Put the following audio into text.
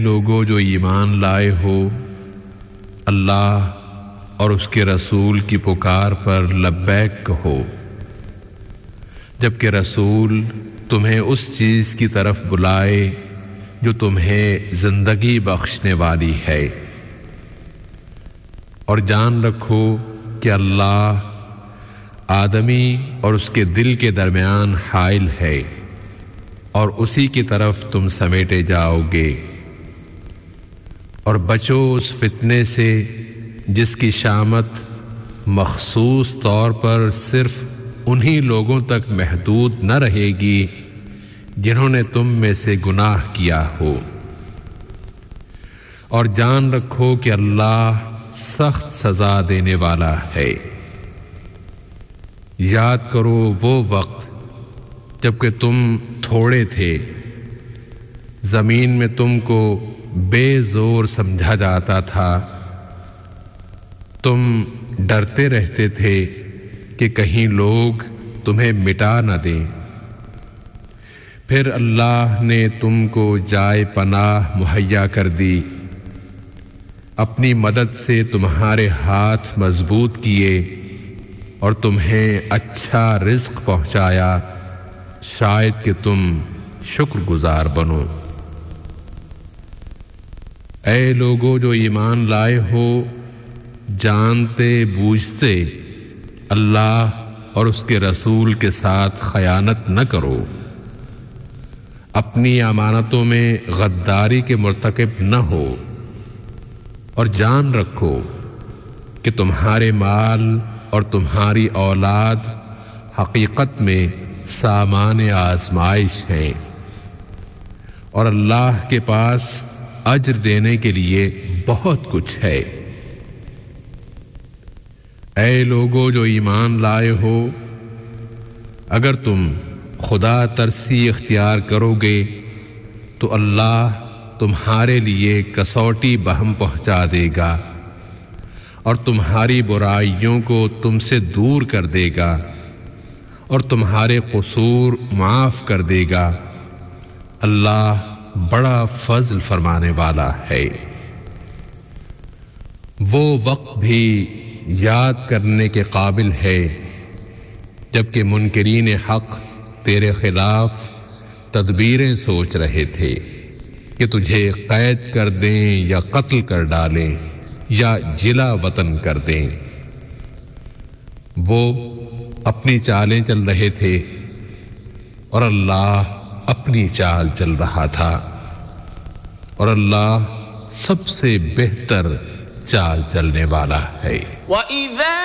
لوگو جو ایمان لائے ہو، اللہ اور اس کے رسول کی پکار پر لبیک کہو، جبکہ رسول تمہیں اس چیز کی طرف بلائے جو تمہیں زندگی بخشنے والی ہے، اور جان رکھو کہ اللہ آدمی اور اس کے دل کے درمیان حائل ہے، اور اسی کی طرف تم سمیٹے جاؤ گے، اور بچو اس فتنے سے جس کی شامت مخصوص طور پر صرف انہی لوگوں تک محدود نہ رہے گی جنہوں نے تم میں سے گناہ کیا ہو، اور جان رکھو کہ اللہ سخت سزا دینے والا ہے۔ یاد کرو وہ وقت جبکہ تم تھوڑے تھے، زمین میں تم کو بے زور سمجھا جاتا تھا، تم ڈرتے رہتے تھے کہ کہیں لوگ تمہیں مٹا نہ دیں، پھر اللہ نے تم کو جائے پناہ مہیا کر دی، اپنی مدد سے تمہارے ہاتھ مضبوط کیے اور تمہیں اچھا رزق پہنچایا، شاید کہ تم شکر گزار بنو۔ اے لوگو جو ایمان لائے ہو، جانتے بوجھتے اللہ اور اس کے رسول کے ساتھ خیانت نہ کرو، اپنی امانتوں میں غداری کے مرتکب نہ ہو، اور جان رکھو کہ تمہارے مال اور تمہاری اولاد حقیقت میں سامان آزمائش ہیں، اور اللہ کے پاس اجر دینے کے لیے بہت کچھ ہے۔ اے لوگو جو ایمان لائے ہو، اگر تم خدا ترسی اختیار کرو گے تو اللہ تمہارے لیے کسوٹی بہم پہنچا دے گا، اور تمہاری برائیوں کو تم سے دور کر دے گا، اور تمہارے قصور معاف کر دے گا۔ اللہ بڑا فضل فرمانے والا ہے۔ وہ وقت بھی یاد کرنے کے قابل ہے جبکہ منکرین حق تیرے خلاف تدبیریں سوچ رہے تھے کہ تجھے قید کر دیں یا قتل کر ڈالیں یا جلا وطن کر دیں۔ وہ اپنی چالیں چل رہے تھے اور اللہ اپنی چال چل رہا تھا، اور اللہ سب سے بہتر چال چلنے والا ہے۔